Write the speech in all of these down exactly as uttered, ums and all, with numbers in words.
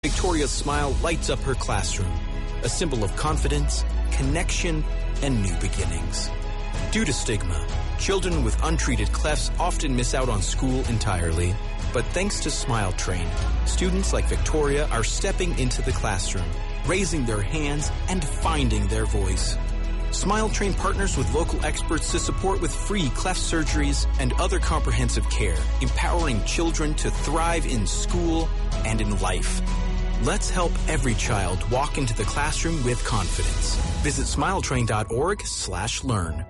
Victoria's smile lights up her classroom, a symbol of confidence, connection, and new beginnings. Due to stigma, children with untreated clefts often miss out on school entirely. But thanks to Smile Train, students like Victoria are stepping into the classroom, raising their hands, and finding their voice. Smile Train partners with local experts to support with free cleft surgeries and other comprehensive care, empowering children to thrive in school and in life. Let's help every child walk into the classroom with confidence. Visit smiletrain.org slash learn.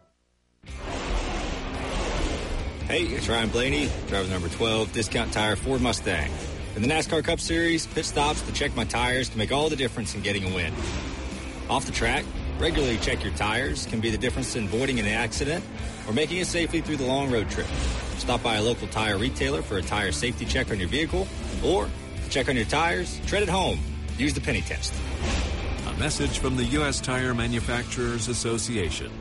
Hey, it's Ryan Blaney, driver number twelve, Discount Tire Ford Mustang. In the NASCAR Cup Series, pit stops to check my tires can make all the difference in getting a win. Off the track, regularly check your tires can be the difference in avoiding an accident or making it safely through the long road trip. Stop by a local tire retailer for a tire safety check on your vehicle, or check on your tires, tread at home. Use the penny test. A message from the U S Tire Manufacturers Association.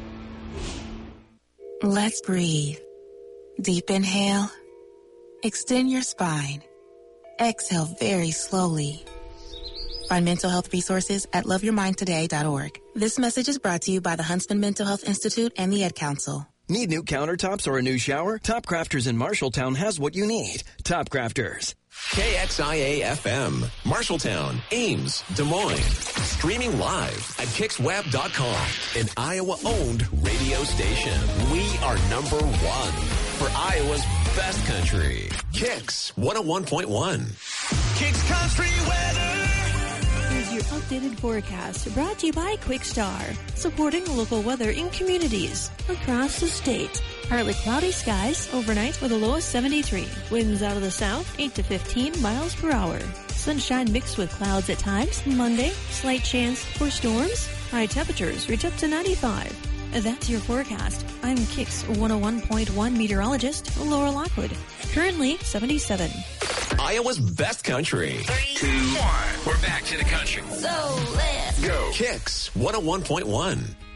Let's breathe. Deep inhale. Extend your spine. Exhale very slowly. Find mental health resources at love your mind today dot org. This message is brought to you by the Huntsman Mental Health Institute and the Ed Council. Need new countertops or a new shower? Top Crafters in Marshalltown has what you need. Top Crafters. K X I A F M, Marshalltown, Ames, Des Moines. Streaming live at kicks web dot com, an Iowa-owned radio station. We are number one for Iowa's best country. Kicks one oh one point one. Kicks Country Weather. Here's your updated forecast, brought to you by Quickstar, supporting local weather in communities across the state. Partly cloudy skies overnight with a low of seventy-three. Winds out of the south, eight to fifteen miles per hour. Sunshine mixed with clouds at times. Monday, slight chance for storms. High temperatures reach up to ninety-five. That's your forecast. I'm Kicks one oh one point one meteorologist Laura Lockwood. Currently seventy-seven. Iowa's best country. Three, two, one. We're back to the country. So let's go. Kicks one oh one point one.